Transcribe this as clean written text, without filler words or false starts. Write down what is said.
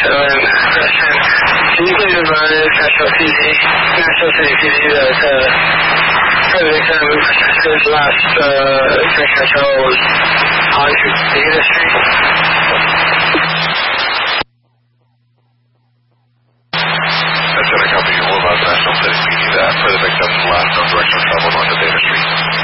Can you please remind National City PD that President Kennedy, his last train control was on Data Street? That's going to come to you all about National City PD that for the victim's last non-directional travel onto Data Street.